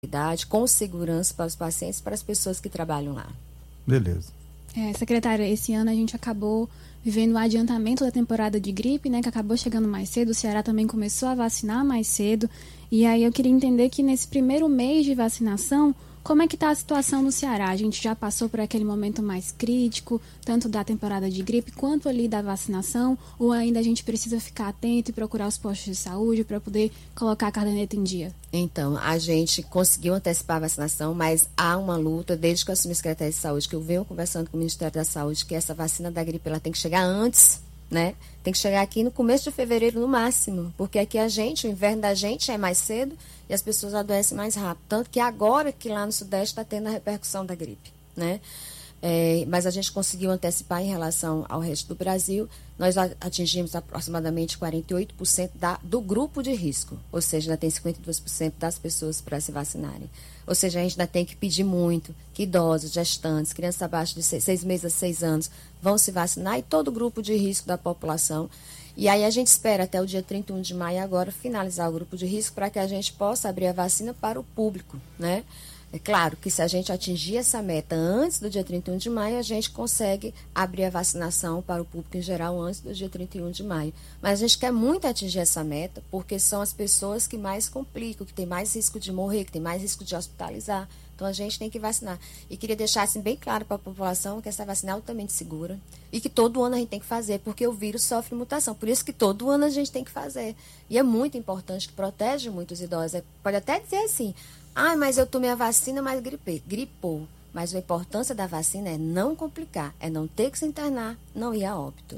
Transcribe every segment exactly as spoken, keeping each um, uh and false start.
com segurança para os pacientes e para as pessoas que trabalham lá. Beleza. É, secretária, esse ano a gente acabou vivendo o adiantamento da temporada de gripe, né, que acabou chegando mais cedo. O Ceará também começou a vacinar mais cedo. E aí eu queria entender que nesse primeiro mês de vacinação, como é que está a situação no Ceará? A gente já passou por aquele momento mais crítico, tanto da temporada de gripe quanto ali da vacinação, ou ainda a gente precisa ficar atento e procurar os postos de saúde para poder colocar a caderneta em dia? Então, a gente conseguiu antecipar a vacinação, mas há uma luta, desde que eu assumi a Secretaria de Saúde, que eu venho conversando com o Ministério da Saúde, que essa vacina da gripe ela tem que chegar antes, né? Tem que chegar aqui no começo de fevereiro no máximo, porque aqui a gente, o inverno da gente é mais cedo e as pessoas adoecem mais rápido. Tanto que agora que lá no Sudeste está tendo a repercussão da gripe, né? É, mas a gente conseguiu antecipar em relação ao resto do Brasil. Nós atingimos aproximadamente quarenta e oito por cento da, do grupo de risco, ou seja, ainda tem cinquenta e dois por cento das pessoas para se vacinarem. Ou seja, a gente ainda tem que pedir muito que idosos, gestantes, crianças abaixo de seis, seis meses a seis anos vão se vacinar e todo o grupo de risco da população. E aí a gente espera até o dia trinta e um de maio agora finalizar o grupo de risco para que a gente possa abrir a vacina para o público, né? É claro que se a gente atingir essa meta antes do dia trinta e um de maio, a gente consegue abrir a vacinação para o público em geral antes do dia trinta e um de maio. Mas a gente quer muito atingir essa meta porque são as pessoas que mais complicam, que têm mais risco de morrer, que têm mais risco de hospitalizar. Então a gente tem que vacinar. E queria deixar assim, bem claro para a população que essa vacina é altamente segura e que todo ano a gente tem que fazer, porque o vírus sofre mutação. Por isso que todo ano a gente tem que fazer. E é muito importante, que protege muito os idosos. Pode até dizer assim, ah, mas eu tomei a vacina, mas gripei. Gripou. Mas a importância da vacina é não complicar, é não ter que se internar, não ir a óbito.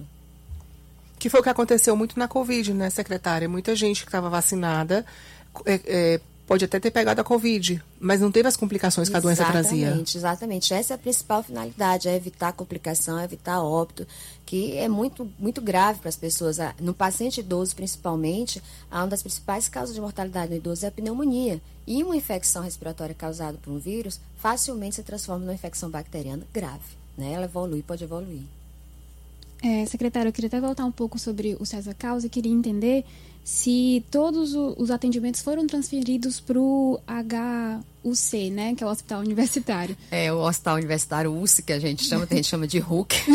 Que foi o que aconteceu muito na Covid, né, secretária? Muita gente que estava vacinada é, é, pode até ter pegado a Covid, mas não teve as complicações que a doença trazia. Exatamente, exatamente. Essa é a principal finalidade, é evitar complicação, é evitar óbito, que é muito, muito grave para as pessoas. No paciente idoso, principalmente, uma das principais causas de mortalidade no idoso é a pneumonia. E uma infecção respiratória causada por um vírus facilmente se transforma numa infecção bacteriana grave, né? Ela evolui, pode evoluir. É, secretário, eu queria até voltar um pouco sobre o César Causa e queria entender se todos os atendimentos foram transferidos para o H U C, né, que é o Hospital Universitário. É, o Hospital Universitário U C, que a gente chama, a gente chama de H U C.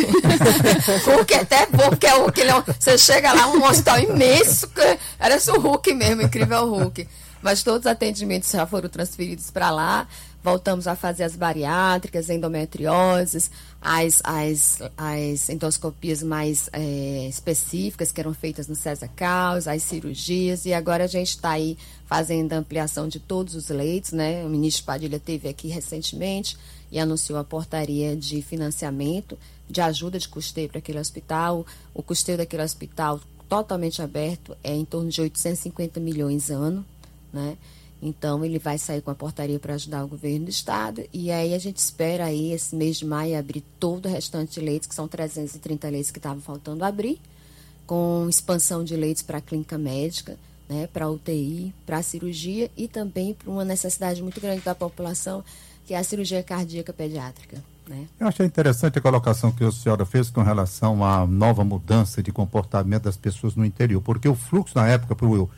H U C é até bom, porque é o que ele é um, você chega lá, um hospital imenso, parece o Hulk mesmo, incrível Hulk. Mas todos os atendimentos já foram transferidos para lá. Voltamos a fazer as bariátricas, endometrioses, as, as, as endoscopias mais é, específicas que eram feitas no César Causa, as cirurgias, e agora a gente está aí fazendo a ampliação de todos os leitos, né? O ministro Padilha esteve aqui recentemente e anunciou a portaria de financiamento, de ajuda de custeio para aquele hospital. O custeio daquele hospital totalmente aberto é em torno de oitocentos e cinquenta milhões ano, né? Então, ele vai sair com a portaria para ajudar o governo do estado e aí a gente espera aí, esse mês de maio, abrir todo o restante de leitos, que são trezentos e trinta leitos que estavam faltando abrir, com expansão de leitos para a clínica médica, né, para a U T I, para a cirurgia e também para uma necessidade muito grande da população, que é a cirurgia cardíaca pediátrica, né? Eu achei interessante a colocação que a senhora fez com relação à nova mudança de comportamento das pessoas no interior, porque o fluxo na época para o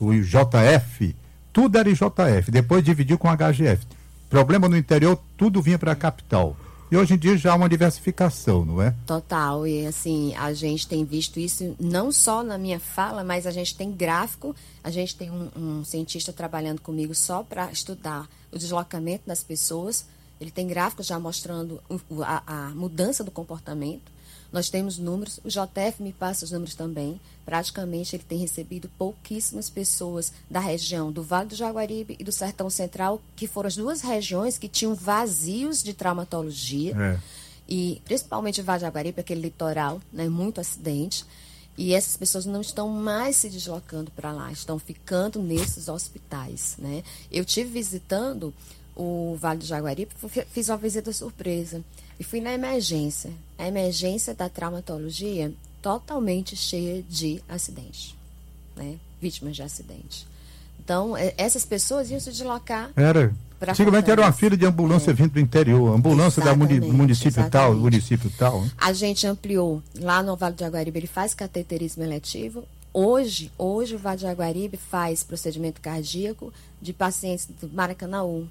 J F, tudo era em J F, depois dividiu com H G F. Problema no interior, tudo vinha para a capital. E hoje em dia já há uma diversificação, não é? Total, e assim, a gente tem visto isso não só na minha fala, mas a gente tem gráfico, a gente tem um, um cientista trabalhando comigo só para estudar o deslocamento das pessoas. Ele tem gráficos já mostrando o, a, a mudança do comportamento. Nós temos números, o J F me passa os números também. Praticamente ele tem recebido pouquíssimas pessoas da região do Vale do Jaguaribe e do Sertão Central, que foram as duas regiões que tinham vazios de traumatologia. É. E principalmente o Vale do Jaguaribe, aquele litoral, né, muito acidente. E essas pessoas não estão mais se deslocando para lá, estão ficando nesses hospitais, né? Eu tive visitando o Vale do Jaguaribe, fiz uma visita surpresa e fui na emergência. A emergência da traumatologia totalmente cheia de acidentes, né? Vítimas de acidente. Então, essas pessoas iam se deslocar. Era. Antigamente era uma fila de ambulância é. vindo do interior, ambulância exatamente, da município exatamente. tal, município tal. Hein? A gente ampliou. Lá no Vale do Jaguaribe ele faz cateterismo eletivo. Hoje, hoje o Vale do Jaguaribe faz procedimento cardíaco de pacientes do Maracanaú,